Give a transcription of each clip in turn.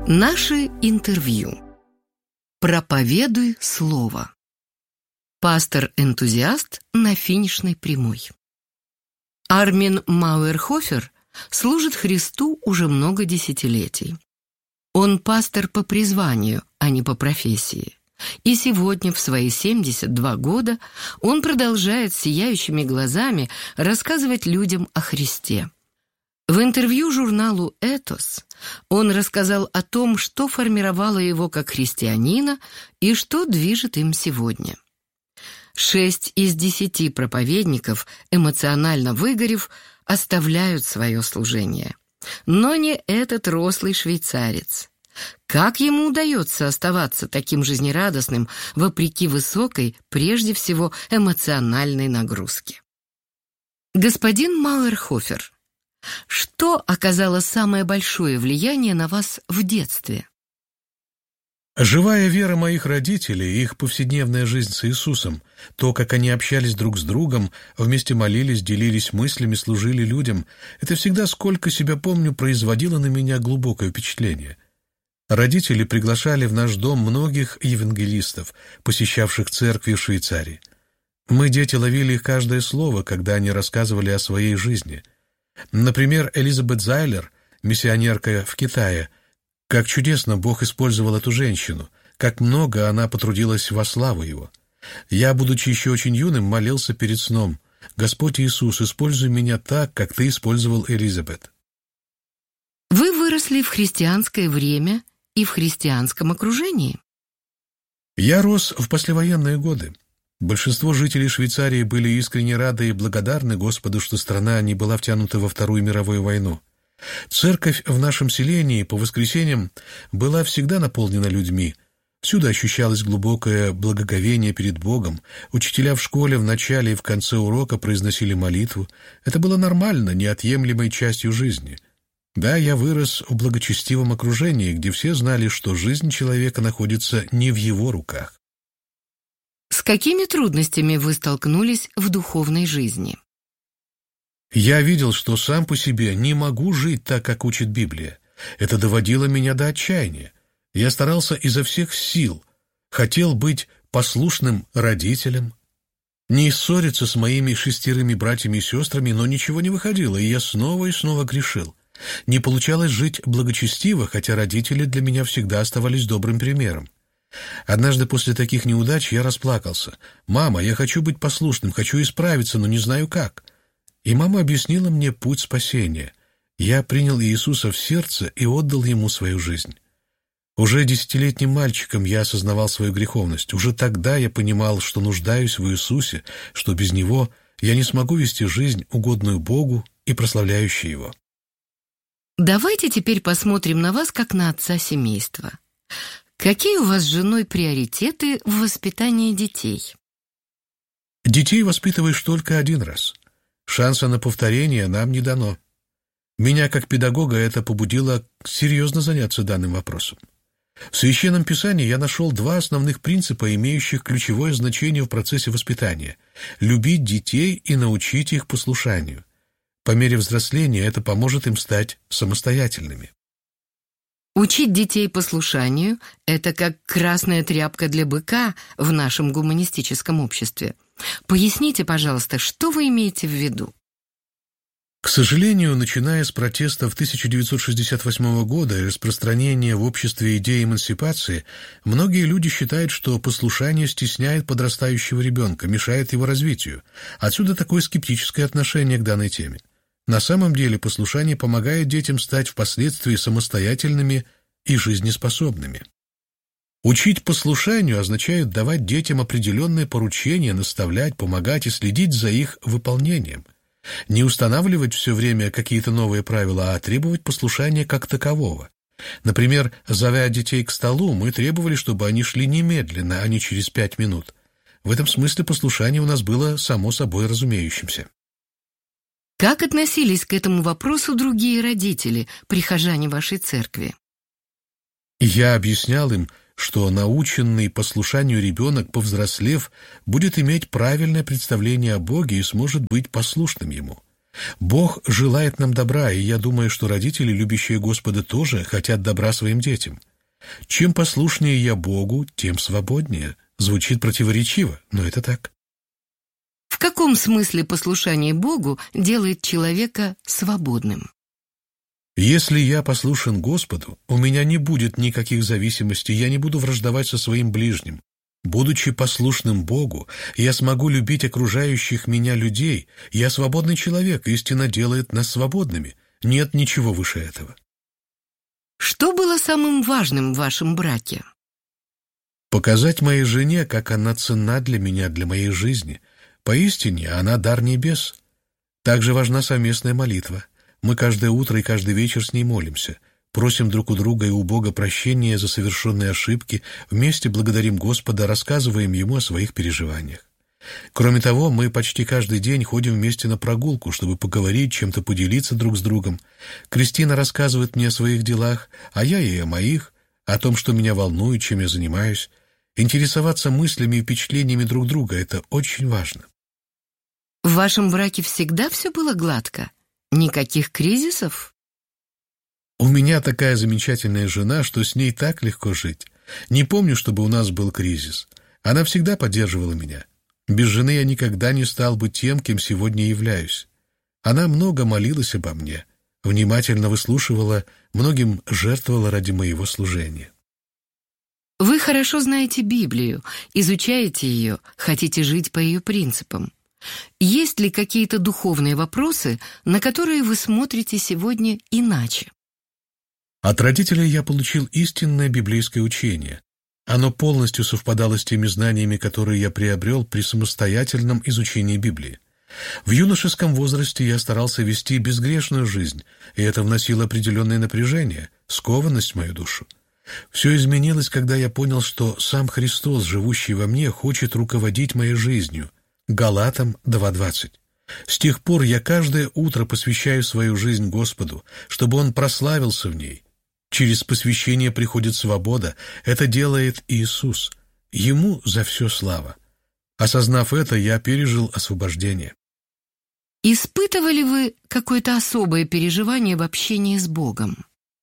Наше интервью. Проповедуй слово. Пастор-энтузиаст на финишной прямой. Армин Мауэрхофер служит Христу уже много десятилетий. Он пастор по призванию, а не по профессии. И сегодня, в свои 72 года, он продолжает сияющими глазами рассказывать людям о Христе. В интервью журналу «Этос» он рассказал о том, что формировало его как христианина и что движет им сегодня. 6 из 10 проповедников, эмоционально выгорев, оставляют свое служение. Но не этот рослый швейцарец. Как ему удается оставаться таким жизнерадостным, вопреки высокой, прежде всего, эмоциональной нагрузке? Господин Мауэрхофер, что оказало самое большое влияние на вас в детстве? Живая вера моих родителей, их повседневная жизнь с Иисусом, то, как они общались друг с другом, вместе молились, делились мыслями, служили людям, это всегда, сколько себя помню, производило на меня глубокое впечатление. Родители приглашали в наш дом многих евангелистов, посещавших церкви в Швейцарии. Мы, дети, ловили их каждое слово, когда они рассказывали о своей жизни. Например, Элизабет Зайлер, миссионерка в Китае. Как чудесно Бог использовал эту женщину, как много она потрудилась во славу Его. Я, будучи еще очень юным, молился перед сном: «Господь Иисус, используй меня так, как Ты использовал Элизабет». Вы выросли в христианское время и в христианском окружении. Я рос в послевоенные годы. Большинство жителей Швейцарии были искренне рады и благодарны Господу, что страна не была втянута во Вторую мировую войну. Церковь в нашем селении по воскресеньям была всегда наполнена людьми. Всюду ощущалось глубокое благоговение перед Богом. Учителя в школе в начале и в конце урока произносили молитву. Это было нормально, неотъемлемой частью жизни. Да, я вырос в благочестивом окружении, где все знали, что жизнь человека находится не в его руках. С какими трудностями вы столкнулись в духовной жизни? Я видел, что сам по себе не могу жить так, как учит Библия. Это доводило меня до отчаяния. Я старался изо всех сил, хотел быть послушным родителем, не ссориться с моими 6 братьями и сестрами, но ничего не выходило, и я снова и снова грешил. Не получалось жить благочестиво, хотя родители для меня всегда оставались добрым примером. Однажды после таких неудач я расплакался. «Мама, я хочу быть послушным, хочу исправиться, но не знаю как». И мама объяснила мне путь спасения. Я принял Иисуса в сердце и отдал Ему свою жизнь. Уже 10-летним мальчиком я осознавал свою греховность. Уже тогда я понимал, что нуждаюсь в Иисусе, что без Него я не смогу вести жизнь, угодную Богу и прославляющую Его. Давайте теперь посмотрим на вас, как на отца семейства. Какие у вас с женой приоритеты в воспитании детей? Детей воспитываешь только один раз. Шанса на повторение нам не дано. Меня, как педагога, это побудило серьезно заняться данным вопросом. В Священном Писании я нашел 2 основных принципа, имеющих ключевое значение в процессе воспитания: любить детей и научить их послушанию. По мере взросления это поможет им стать самостоятельными. Учить детей послушанию – это как красная тряпка для быка в нашем гуманистическом обществе. Поясните, пожалуйста, что вы имеете в виду? К сожалению, начиная с протестов 1968 года и распространения в обществе идеи эмансипации, многие люди считают, что послушание стесняет подрастающего ребенка, мешает его развитию. Отсюда такое скептическое отношение к данной теме. На самом деле послушание помогает детям стать впоследствии самостоятельными и жизнеспособными. Учить послушанию означает давать детям определенные поручения, наставлять, помогать и следить за их выполнением. Не устанавливать все время какие-то новые правила, а требовать послушания как такового. Например, зовя детей к столу, мы требовали, чтобы они шли немедленно, а не через 5 минут. В этом смысле послушание у нас было само собой разумеющимся. Как относились к этому вопросу другие родители, прихожане вашей церкви? Я объяснял им, что наученный послушанию ребенок, повзрослев, будет иметь правильное представление о Боге и сможет быть послушным Ему. Бог желает нам добра, и я думаю, что родители, любящие Господа, тоже хотят добра своим детям. Чем послушнее я Богу, тем свободнее. Звучит противоречиво, но это так. В каком смысле послушание Богу делает человека свободным? Если я послушен Господу, у меня не будет никаких зависимостей, я не буду враждовать со своим ближним. Будучи послушным Богу, я смогу любить окружающих меня людей. Я свободный человек, истина делает нас свободными. Нет ничего выше этого. Что было самым важным в вашем браке? Показать моей жене, как она ценна для меня, для моей жизни. Поистине, она дар небес. Также важна совместная молитва. Мы каждое утро и каждый вечер с ней молимся. Просим друг у друга и у Бога прощения за совершенные ошибки, вместе благодарим Господа, рассказываем Ему о своих переживаниях. Кроме того, мы почти каждый день ходим вместе на прогулку, чтобы поговорить, чем-то поделиться друг с другом. Кристина рассказывает мне о своих делах, а я ей о моих, о том, что меня волнует, чем я занимаюсь. Интересоваться мыслями и впечатлениями друг друга – это очень важно. В вашем браке всегда все было гладко? Никаких кризисов? У меня такая замечательная жена, что с ней так легко жить. Не помню, чтобы у нас был кризис. Она всегда поддерживала меня. Без жены я никогда не стал бы тем, кем сегодня являюсь. Она много молилась обо мне, внимательно выслушивала, многим жертвовала ради моего служения. Вы хорошо знаете Библию, изучаете ее, хотите жить по ее принципам. Есть ли какие-то духовные вопросы, на которые вы смотрите сегодня иначе? От родителей я получил истинное библейское учение. Оно полностью совпадало с теми знаниями, которые я приобрел при самостоятельном изучении Библии. В юношеском возрасте я старался вести безгрешную жизнь, и это вносило определенное напряжение, скованность в мою душу. Все изменилось, когда я понял, что сам Христос, живущий во мне, хочет руководить моей жизнью. Галатам 2:20. С тех пор я каждое утро посвящаю свою жизнь Господу, чтобы Он прославился в ней. Через посвящение приходит свобода. Это делает Иисус. Ему за все слава. Осознав это, я пережил освобождение. Испытывали вы какое-то особое переживание в общении с Богом?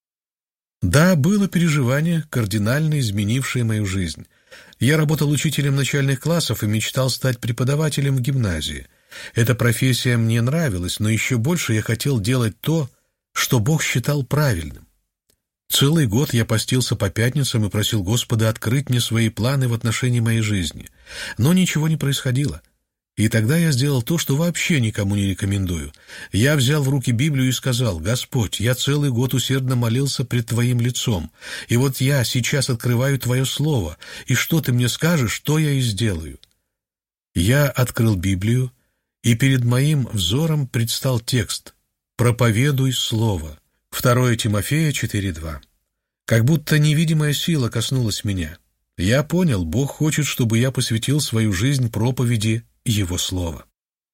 Да, было переживание, кардинально изменившее мою жизнь. Я работал учителем начальных классов и мечтал стать преподавателем в гимназии. Эта профессия мне нравилась, но еще больше я хотел делать то, что Бог считал правильным. Целый год я постился по пятницам и просил Господа открыть мне свои планы в отношении моей жизни. Но ничего не происходило. И тогда я сделал то, что вообще никому не рекомендую. Я взял в руки Библию и сказал: «Господь, я целый год усердно молился пред Твоим лицом, и вот я сейчас открываю Твое Слово, и что Ты мне скажешь, то я и сделаю». Я открыл Библию, и перед моим взором предстал текст «Проповедуй Слово». 2 Тимофея 4:2. Как будто невидимая сила коснулась меня. Я понял, Бог хочет, чтобы я посвятил свою жизнь проповеди Его Слова.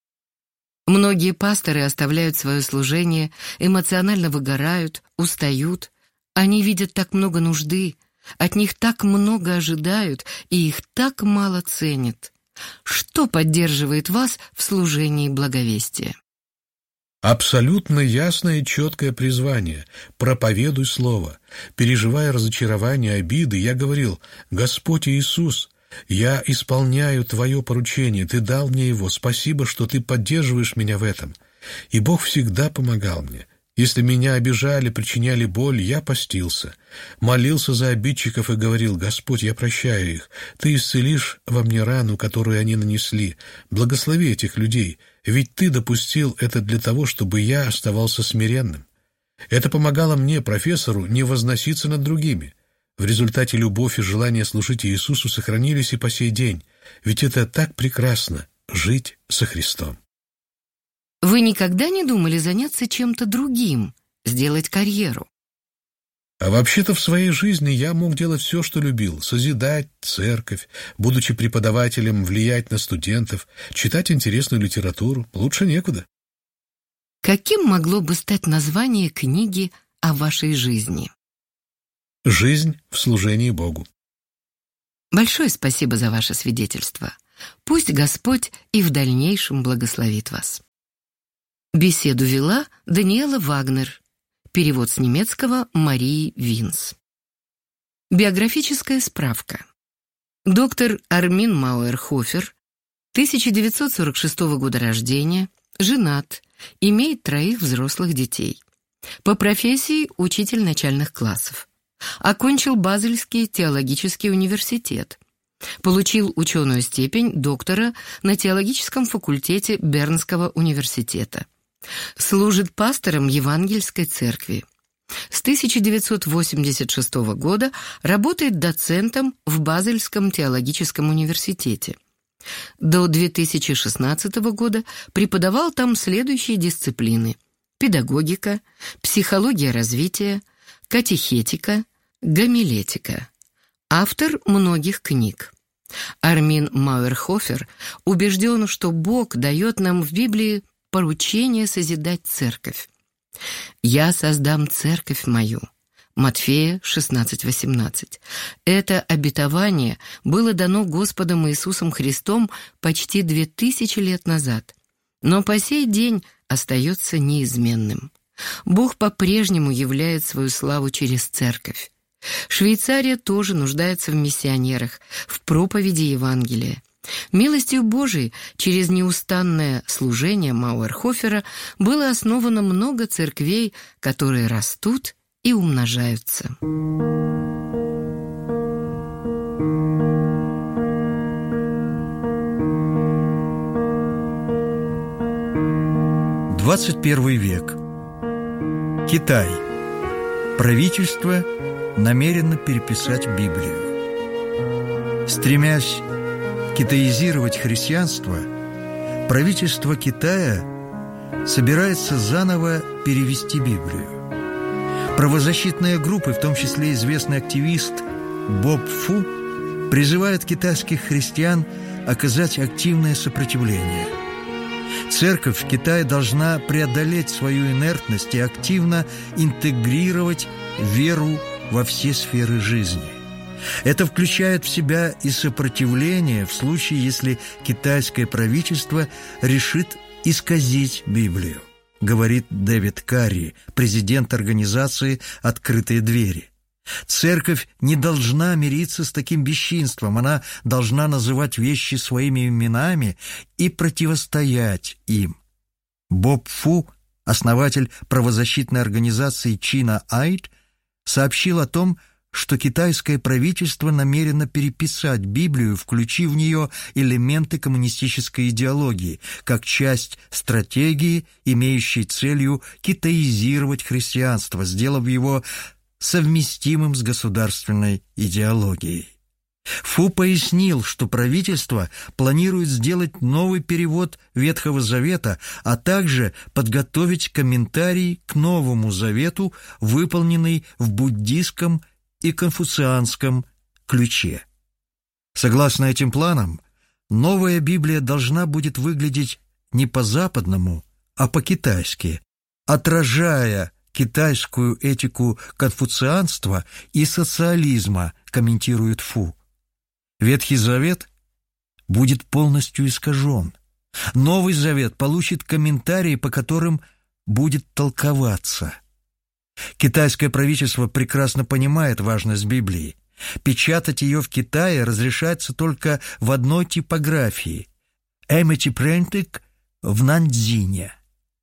Многие пасторы оставляют свое служение, эмоционально выгорают, устают. Они видят так много нужды, от них так много ожидают, и их так мало ценят. Что поддерживает вас в служении благовестия? Абсолютно ясное и четкое призвание «Проповедуй Слово». Переживая разочарование, обиды, я говорил: «Господь Иисус, я исполняю Твое поручение, Ты дал мне его, спасибо, что Ты поддерживаешь меня в этом». И Бог всегда помогал мне. Если меня обижали, причиняли боль, я постился, молился за обидчиков и говорил: «Господь, я прощаю их, Ты исцелишь во мне рану, которую они нанесли. Благослови этих людей, ведь Ты допустил это для того, чтобы я оставался смиренным». Это помогало мне, профессору, не возноситься над другими. В результате любовь и желание служить Иисусу сохранились и по сей день, ведь это так прекрасно — жить со Христом. Вы никогда не думали заняться чем-то другим, сделать карьеру? А вообще-то в своей жизни я мог делать все, что любил: созидать церковь, будучи преподавателем, влиять на студентов, читать интересную литературу. Лучше некуда. Каким могло бы стать название книги о вашей жизни? «Жизнь в служении Богу». Большое спасибо за ваше свидетельство. Пусть Господь и в дальнейшем благословит вас. Беседу вела Даниэла Вагнер. Перевод с немецкого Марии Винс. Биографическая справка. Доктор Армин Мауэр-Хофер, 1946 года рождения, женат, имеет 3 взрослых детей. По профессии учитель начальных классов. Окончил Базельский теологический университет. Получил ученую степень доктора на теологическом факультете Бернского университета. Служит пастором Евангельской церкви. С 1986 года работает доцентом в Базельском теологическом университете. До 2016 года преподавал там следующие дисциплины: педагогика, психология развития, катехетика, гомилетика. Автор многих книг. Армин Мауэр-Хофер убежден, что Бог дает нам в Библии поручение созидать церковь. «Я создам церковь мою». Матфея 16:18. Это обетование было дано Господом Иисусом Христом почти 2000 лет назад, но по сей день остается неизменным. Бог по-прежнему являет свою славу через церковь. Швейцария тоже нуждается в миссионерах, в проповеди Евангелия. Милостью Божией через неустанное служение Мауэр-Хофера было основано много церквей, которые растут и умножаются. XXI век. Китай. Правительство намерено переписать Библию. Стремясь китаизировать христианство, правительство Китая собирается заново перевести Библию. Правозащитные группы, в том числе известный активист Боб Фу, призывают китайских христиан оказать активное сопротивление. Церковь в Китае должна преодолеть свою инертность и активно интегрировать веру во все сферы жизни. Это включает в себя и сопротивление в случае, если китайское правительство решит исказить Библию, говорит Дэвид Карри, президент организации «Открытые двери». Церковь не должна мириться с таким бесчинством, она должна называть вещи своими именами и противостоять им. Боб Фу, основатель правозащитной организации China Aid, сообщил о том, что китайское правительство намерено переписать Библию, включив в нее элементы коммунистической идеологии, как часть стратегии, имеющей целью китаизировать христианство, сделав его совместимым с государственной идеологией. Фу пояснил, что правительство планирует сделать новый перевод Ветхого Завета, а также подготовить комментарий к Новому Завету, выполненный в буддийском и конфуцианском ключе. Согласно этим планам, новая Библия должна будет выглядеть не по-западному, а по-китайски, отражая китайскую этику конфуцианства и социализма, комментирует Фу. Ветхий Завет будет полностью искажен. Новый Завет получит комментарии, по которым будет толковаться. Китайское правительство прекрасно понимает важность Библии. Печатать ее в Китае разрешается только в одной типографии – Эмити Принтик в Наньцзине.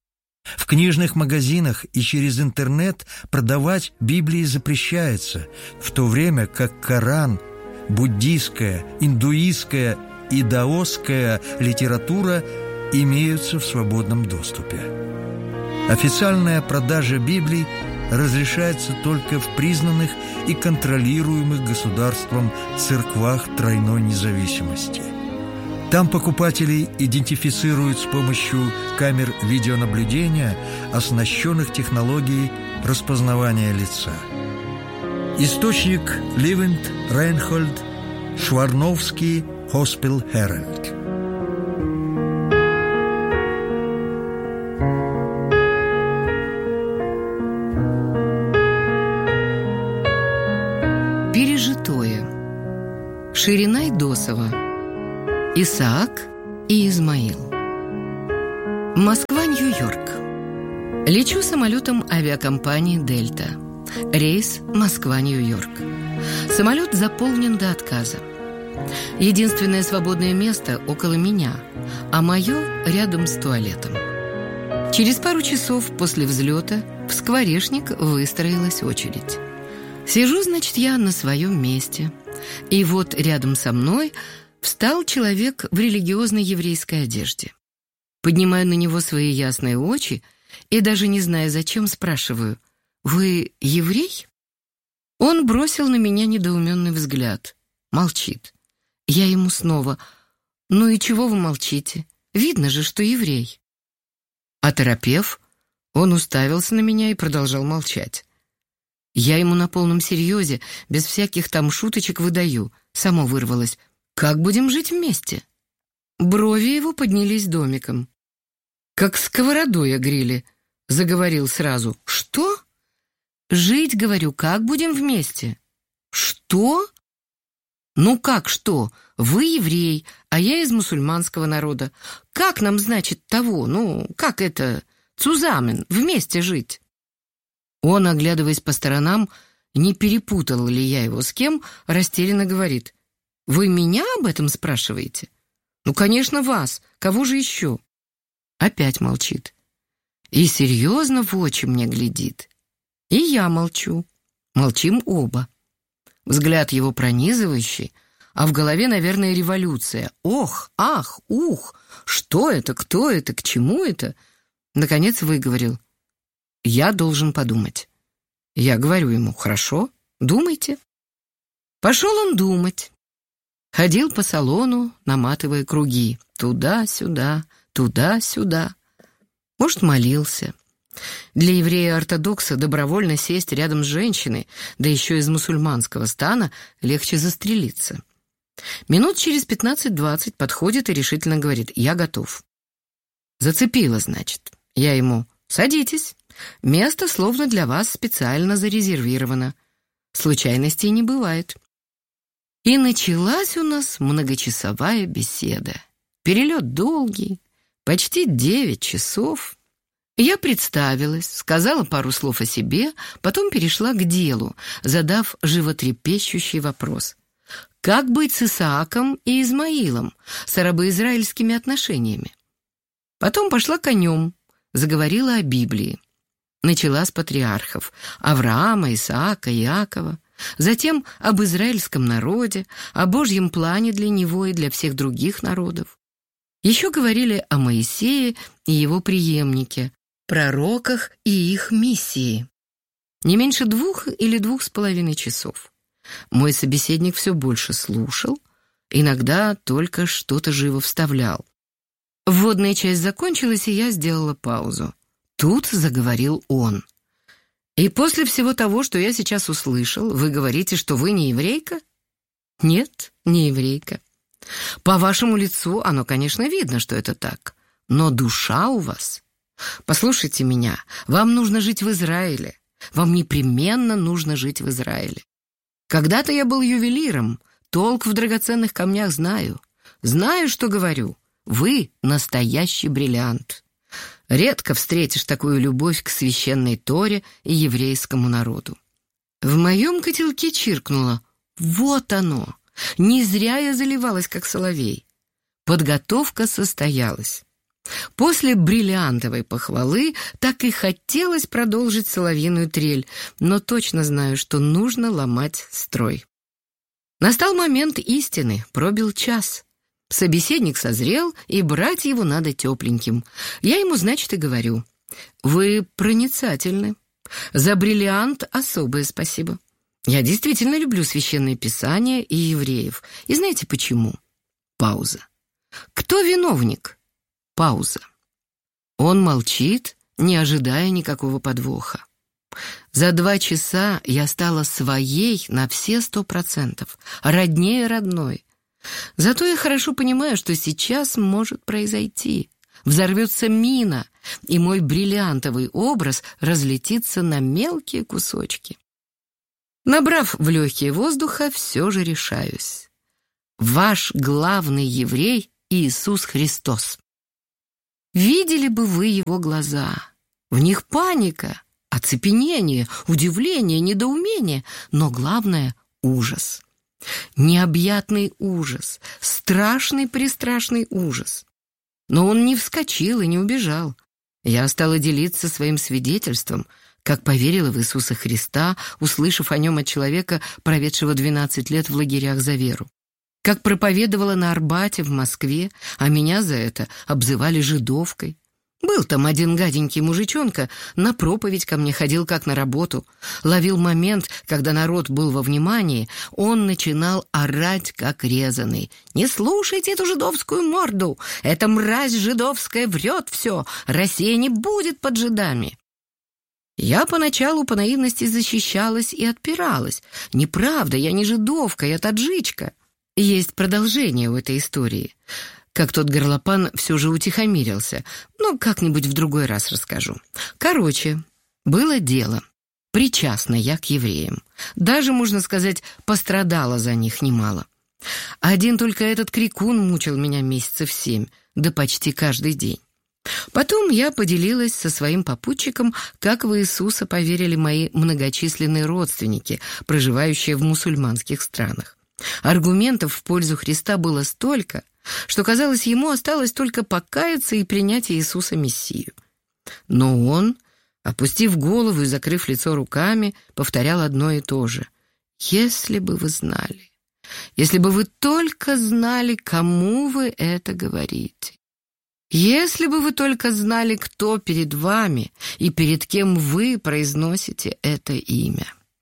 В книжных магазинах и через интернет продавать Библии запрещается, в то время как Коран, буддийская, индуистская и даосская литература имеются в свободном доступе. Официальная продажа Библий разрешается только в признанных и контролируемых государством церквах тройной независимости. Там покупателей идентифицируют с помощью камер видеонаблюдения, оснащенных технологией распознавания лица. Источник Ливент Рейнхольд, Шварновский, Хоспел Herald. Пережитое. Ширина Идосова. Исаак и Измаил. Москва, Москва-Нью-Йорк. Лечу самолетом авиакомпании «Дельта». Рейс Москва-Нью-Йорк. Самолет заполнен до отказа. Единственное свободное место около меня, а мое рядом с туалетом. Через пару часов после взлета в скворечник выстроилась очередь. Сижу, значит, я на своем месте. И вот рядом со мной встал человек в религиозной еврейской одежде. Поднимаю на него свои ясные очи и, даже не зная зачем, спрашиваю: «Вы еврей?» Он бросил на меня недоуменный взгляд. Молчит. Я ему снова: «Ну и чего вы молчите? Видно же, что еврей». Оторопев, он уставился на меня и продолжал молчать. Я ему на полном серьезе, без всяких там шуточек выдаю. Само вырвалось: «Как будем жить вместе?» Брови его поднялись домиком. Как сковородой огрели. Заговорил сразу: «Что?» «Жить, говорю, как будем вместе?» «Что?» «Ну как что? Вы еврей, а я из мусульманского народа. Как нам, значит, как это, цузамен, вместе жить?» Он, оглядываясь по сторонам, не перепутал ли я его с кем, растерянно говорит: «Вы меня об этом спрашиваете?» «Ну, конечно, вас. Кого же еще?» Опять молчит. И серьезно в очи мне глядит. И я молчу. Молчим оба. Взгляд его пронизывающий, а в голове, наверное, революция. Ох, ах, ух, что это, кто это, к чему это? Наконец выговорил: «Я должен подумать». Я говорю ему: «Хорошо, думайте». Пошел он думать. Ходил по салону, наматывая круги. Туда-сюда, туда-сюда. Может, молился. Для еврея-ортодокса добровольно сесть рядом с женщиной, да еще из мусульманского стана, легче застрелиться. Минут через 15-20 подходит и решительно говорит: «Я готов». Зацепило, значит. Я ему: «Садитесь. Место словно для вас специально зарезервировано. Случайностей не бывает». И началась у нас многочасовая беседа. Перелет долгий, почти 9 часов. Я представилась, сказала пару слов о себе, потом перешла к делу, задав животрепещущий вопрос: как быть с Исааком и Измаилом, с арабо-израильскими отношениями? Потом пошла конем, заговорила о Библии. Начала с патриархов: Авраама, Исаака, Иакова. Затем об израильском народе, о Божьем плане для него и для всех других народов. Еще говорили о Моисее и его преемнике, пророках и их миссии. Не меньше 2 или 2,5 часов. Мой собеседник все больше слушал, иногда только что-то живо вставлял. Вводная часть закончилась, и я сделала паузу. Тут заговорил он: «И после всего того, что я сейчас услышал, вы говорите, что вы не еврейка?» «Нет, не еврейка. По вашему лицу оно, конечно, видно, что это так. Но душа у вас... Послушайте меня, вам нужно жить в Израиле. Вам непременно нужно жить в Израиле. Когда-то я был ювелиром, толк в драгоценных камнях знаю. Знаю, что говорю. Вы настоящий бриллиант. Редко встретишь такую любовь к священной Торе и еврейскому народу». В моем котелке чиркнуло: вот оно! Не зря я заливалась, как соловей. Подготовка состоялась. После бриллиантовой похвалы так и хотелось продолжить соловьиную трель, но точно знаю, что нужно ломать строй. Настал момент истины, пробил час. Собеседник созрел, и брать его надо тепленьким. Я ему, значит, и говорю: «Вы проницательны. За бриллиант особое спасибо. Я действительно люблю священное писание и евреев. И знаете почему?» Пауза. «Кто виновник?» Пауза. Он молчит, не ожидая никакого подвоха. За 2 часа я стала своей на все 100%, роднее родной. Зато я хорошо понимаю, что сейчас может произойти. Взорвется мина, и мой бриллиантовый образ разлетится на мелкие кусочки. Набрав в легкие воздуха, все же решаюсь. Ваш главный еврей — Иисус Христос. Видели бы вы его глаза. В них паника, оцепенение, удивление, недоумение, но главное — ужас. Необъятный ужас, страшный-престрашный ужас. Но он не вскочил и не убежал. Я стала делиться своим свидетельством, как поверила в Иисуса Христа, услышав о нем от человека, проведшего 12 лет в лагерях за веру. Как проповедовала на Арбате в Москве, а меня за это обзывали жидовкой. Был там один гаденький мужичонка, на проповедь ко мне ходил как на работу. Ловил момент, когда народ был во внимании, он начинал орать как резаный. «Не слушайте эту жидовскую морду! Эта мразь жидовская врет все! Россия не будет под жидами!» Я поначалу по наивности защищалась и отпиралась. «Неправда, я не жидовка, я таджичка». Есть продолжение у этой истории. Как тот горлопан все же утихомирился, но как-нибудь в другой раз расскажу. Короче, было дело. Причастна я к евреям. Даже, можно сказать, пострадала за них немало. Один только этот крикун мучил меня месяцев 7, да почти каждый день. Потом я поделилась со своим попутчиком, как в Иисуса поверили мои многочисленные родственники, проживающие в мусульманских странах. Аргументов в пользу Христа было столько, что, казалось, ему осталось только покаяться и принять Иисуса Мессию. Но он, опустив голову и закрыв лицо руками, повторял одно и то же. «Если бы вы знали, если бы вы только знали, кому вы это говорите. Если бы вы только знали, кто перед вами и перед кем вы произносите это имя».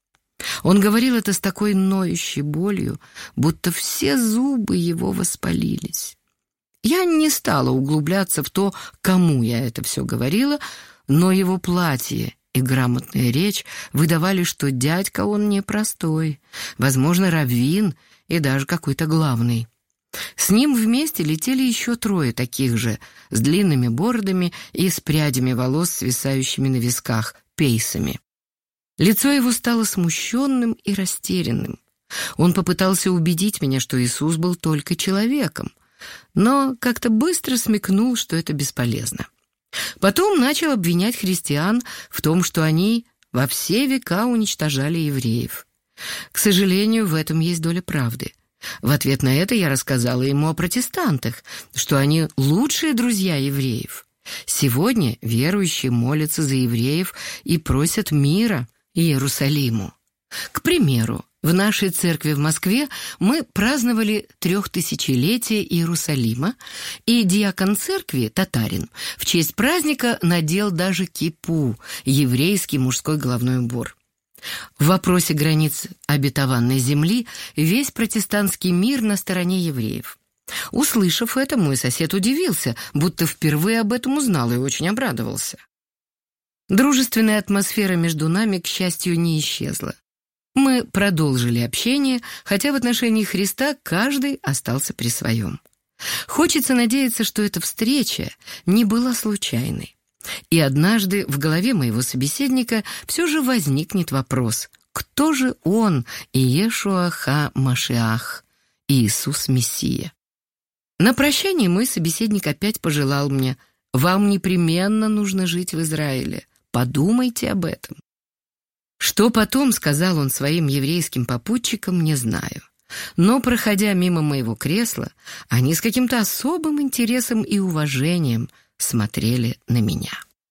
Он говорил это с такой ноющей болью, будто все зубы его воспалились. Я не стала углубляться в то, кому я это все говорила, но его платье и грамотная речь выдавали, что дядька он непростой, возможно, раввин и даже какой-то главный. С ним вместе летели еще 3 таких же, с длинными бородами и с прядями волос, свисающими на висках, пейсами. Лицо его стало смущенным и растерянным. Он попытался убедить меня, что Иисус был только человеком, но как-то быстро смекнул, что это бесполезно. Потом начал обвинять христиан в том, что они во все века уничтожали евреев. К сожалению, в этом есть доля правды. В ответ на это я рассказала ему о протестантах, что они лучшие друзья евреев. Сегодня верующие молятся за евреев и просят мира Иерусалиму. К примеру, в нашей церкви в Москве мы праздновали 3000-летие Иерусалима, и диакон церкви, татарин, в честь праздника надел даже кипу, еврейский мужской головной убор. В вопросе границ обетованной земли весь протестантский мир на стороне евреев. Услышав это, мой сосед удивился, будто впервые об этом узнал и очень обрадовался. Дружественная атмосфера между нами, к счастью, не исчезла. Мы продолжили общение, хотя в отношении Христа каждый остался при своем. Хочется надеяться, что эта встреча не была случайной. И однажды в голове моего собеседника все же возникнет вопрос: кто же он, Иешуа ха-Машиах, Иисус Мессия? На прощание мой собеседник опять пожелал мне: «Вам непременно нужно жить в Израиле. Подумайте об этом». Что потом сказал он своим еврейским попутчикам, не знаю. Но, проходя мимо моего кресла, они с каким-то особым интересом и уважением смотрели на меня.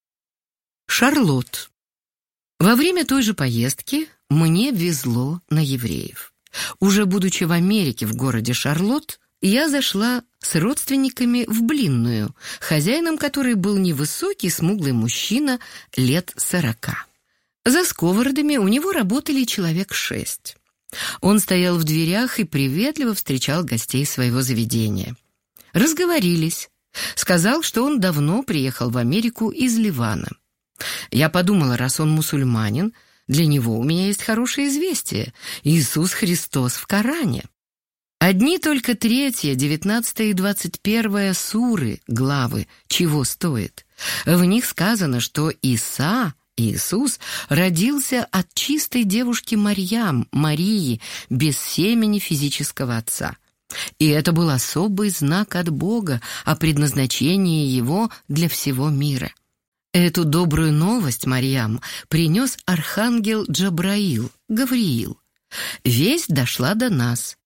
Шарлотт. Во время той же поездки мне везло на евреев. Уже будучи в Америке, в городе Шарлотт, я зашла с родственниками в блинную, хозяином которой был невысокий, смуглый мужчина лет 40. За сковородами у него работали человек 6. Он стоял в дверях и приветливо встречал гостей своего заведения. Разговорились. Сказал, что он давно приехал в Америку из Ливана. Я подумала, раз он мусульманин, для него у меня есть хорошее известие. Иисус Христос в Коране. Одни только 3, 19 и 21 суры, главы, чего стоит. В них сказано, что Иисус, родился от чистой девушки Марьям, Марии, без семени физического отца. И это был особый знак от Бога о предназначении его для всего мира. Эту добрую новость Марьям принес архангел Джабраил, Гавриил. Весть дошла до нас.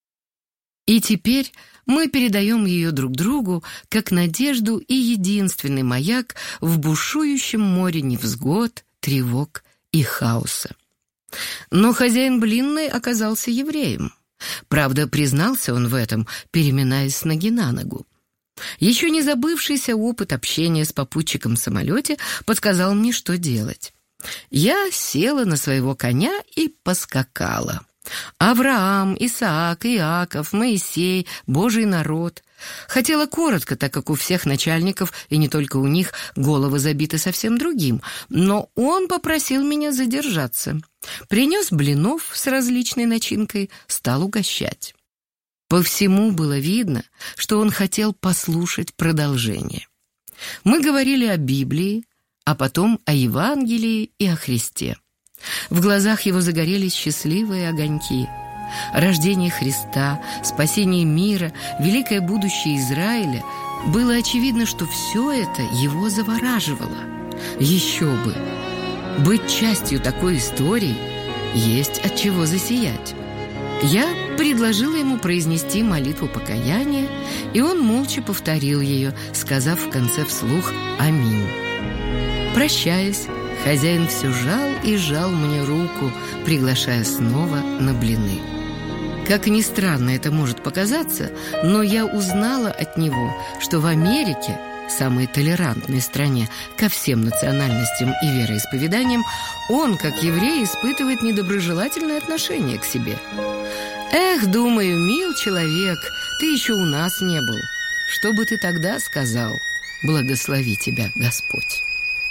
И теперь мы передаем ее друг другу, как надежду и единственный маяк в бушующем море невзгод, тревог и хаоса. Но хозяин блинной оказался евреем. Правда, признался он в этом, переминаясь с ноги на ногу. Еще не забывшийся опыт общения с попутчиком в самолете подсказал мне, что делать. Я села на своего коня и поскакала. Авраам, Исаак, Иаков, Моисей, Божий народ. Хотела коротко, так как у всех начальников, и не только у них, головы забиты совсем другим, но он попросил меня задержаться. Принес блинов с различной начинкой, стал угощать. По всему было видно, что он хотел послушать продолжение. Мы говорили о Библии, а потом о Евангелии и о Христе. В глазах его загорелись счастливые огоньки. Рождение Христа, спасение мира, великое будущее Израиля. Было очевидно, что все это его завораживало. Еще бы! Быть частью такой истории есть от чего засиять. Я предложила ему произнести молитву покаяния, и он молча повторил ее, сказав в конце вслух «Аминь». Прощаясь, хозяин все жал и жал мне руку, приглашая снова на блины. Как ни странно это может показаться, но я узнала от него, что в Америке, самой толерантной стране ко всем национальностям и вероисповеданиям, он, как еврей, испытывает недоброжелательное отношение к себе. Эх, думаю, мил человек, ты еще у нас не был. Что бы ты тогда сказал? Благослови тебя Господь.